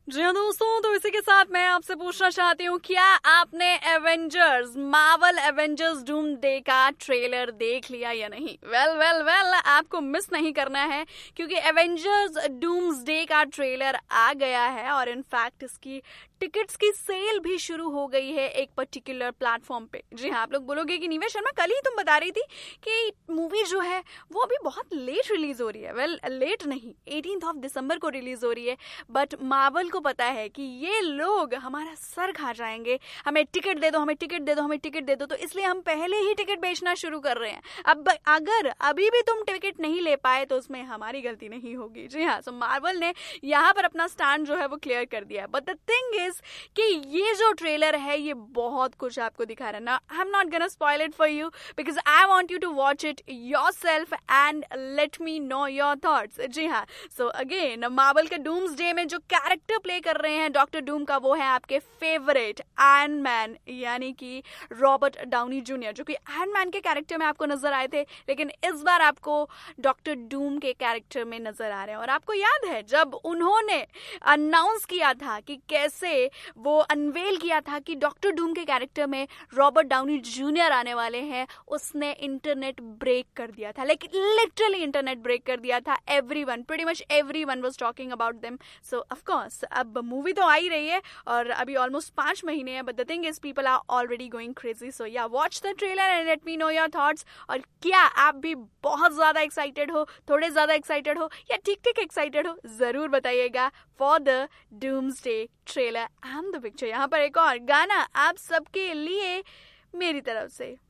जी हाँ दोस्तों, तो इसी के साथ मैं आपसे पूछना चाहती हूँ, क्या आपने एवेंजर्स मार्वल एवेंजर्स डूम्सडे का ट्रेलर देख लिया या नहीं? वेल आपको मिस नहीं करना है, क्योंकि एवेंजर्स डूम्सडे का ट्रेलर आ गया है और इनफैक्ट इसकी टिकट्स की सेल भी शुरू हो गई है एक पर्टिकुलर प्लेटफॉर्म पे। जी हाँ, आप लोग बोलोगे कि निवेश शर्मा, कल ही तुम बता रही थी कि मूवी जो है वो अभी बहुत लेट रिलीज हो रही है। वेल, लेट नहीं, 18 दिसंबर को रिलीज हो रही है, बट मार्वल को पता है कि ये लोग हमारा सर खा जाएंगे, हमें टिकट दे दो, हमें टिकट दे दो, हमें टिकट दे दो, तो इसलिए हम पहले ही टिकट बेचना शुरू कर रहे हैं। अब अगर अभी भी तुम टिकट नहीं ले पाए तो उसमें हमारी गलती नहीं होगी। जी हाँ, सो मार्वल ने यहाँ पर अपना स्टैंड जो है वो क्लियर कर दिया है। बट द थिंग इज कि ये जो ट्रेलर है ये बहुत कुछ आपको दिखा रहा है ना। I am not gonna spoil it for you because I want you to watch it yourself and let me know your thoughts. जी हाँ, सो अगेन मार्वल के डूम्सडे में जो कैरेक्टर प्ले कर रहे हैं डॉक्टर डूम का, वो है आपके फेवरेट आयरन मैन, यानी कि रॉबर्ट डाउनी जूनियर, जो कि आयरन मैन के कैरेक्टर में आपको नजर आए थे, लेकिन इस बार आपको डॉक्टर डूम के कैरेक्टर में नजर आ रहे हैं। और आपको याद है जब उन्होंने अनाउंस किया था कि कैसे वो अनवेल किया था कि डॉक्टर डूम के कैरेक्टर में रॉबर्ट डाउनी जूनियर आने वाले हैं, उसने इंटरनेट ब्रेक कर दिया था, लाइक लिटरली इंटरनेट ब्रेक कर दिया था। Everyone, pretty much everyone was talking about them. So of course अब मूवी तो आ ही रही है और अभी ऑलमोस्ट 5 महीने हैं, but the thing is people are already going crazy. सो या, watch the trailer and let me know your thoughts. और क्या आप भी बहुत ज्यादा एक्साइटेड हो, थोड़े ज्यादा एक्साइटेड हो, या ठीक ठीक एक्साइटेड हो, जरूर बताइएगा for the doomsday trailer and the picture. यहाँ पर एक और गाना आप सबके लिए मेरी तरफ से।